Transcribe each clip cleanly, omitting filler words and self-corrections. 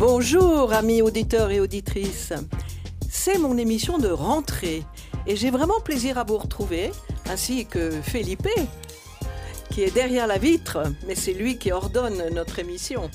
Bonjour amis auditeurs et auditrices, c'est mon émission de rentrée et j'ai vraiment plaisir à vous retrouver, ainsi que Felipe, qui est derrière la vitre, mais c'est lui qui ordonne notre émission.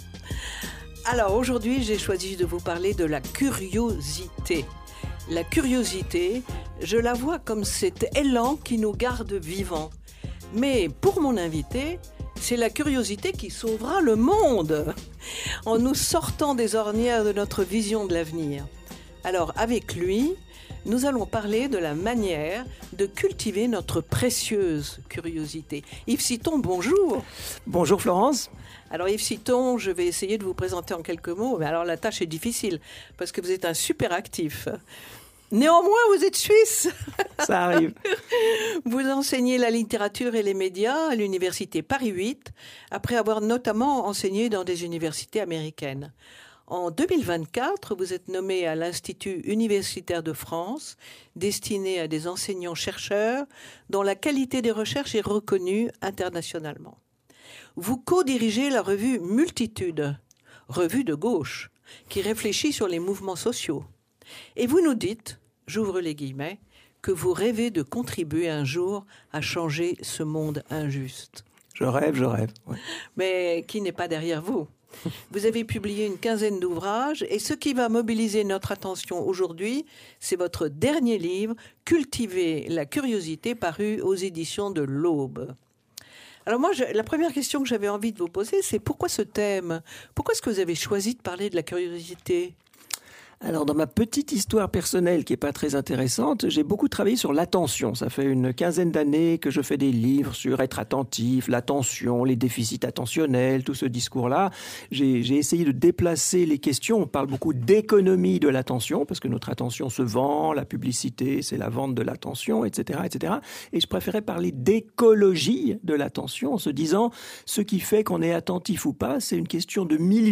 Alors aujourd'hui, j'ai choisi de vous parler de la curiosité. La curiosité, je la vois comme cet élan qui nous garde vivants. Mais pour mon invité, c'est la curiosité qui sauvera le monde en nous sortant des ornières de notre vision de l'avenir. Alors avec lui, nous allons parler de la manière de cultiver notre précieuse curiosité. Yves Citon, bonjour. Bonjour Florence. Alors Yves Citon, je vais essayer de vous présenter en quelques mots. Mais alors la tâche est difficile parce que vous êtes un super actif. Néanmoins, vous êtes suisse. Ça arrive. Vous enseignez la littérature et les médias à l'université Paris 8, après avoir notamment enseigné dans des universités américaines. En 2024, vous êtes nommé à l'Institut universitaire de France, destiné à des enseignants-chercheurs dont la qualité des recherches est reconnue internationalement. Vous co-dirigez la revue Multitude, revue de gauche, qui réfléchit sur les mouvements sociaux. Et vous nous dites, j'ouvre les guillemets, que vous rêvez de contribuer un jour à changer ce monde injuste. Je rêve. Ouais. Mais qui n'est pas derrière vous. Vous avez publié une quinzaine d'ouvrages et ce qui va mobiliser notre attention aujourd'hui, c'est votre dernier livre, Cultiver la curiosité, paru aux éditions de l'Aube. Alors moi, la première question que j'avais envie de vous poser, c'est pourquoi ce thème ? Pourquoi est-ce que vous avez choisi de parler de la curiosité ? Alors, dans ma petite histoire personnelle qui est pas très intéressante, j'ai beaucoup travaillé sur l'attention. Ça fait une quinzaine d'années que je fais des livres sur être attentif, l'attention, les déficits attentionnels, tout ce discours-là. J'ai essayé de déplacer les questions. On parle beaucoup d'économie de l'attention parce que notre attention se vend, la publicité, c'est la vente de l'attention, etc., etc. Et je préférais parler d'écologie de l'attention en se disant ce qui fait qu'on est attentif ou pas, c'est une question de milieu.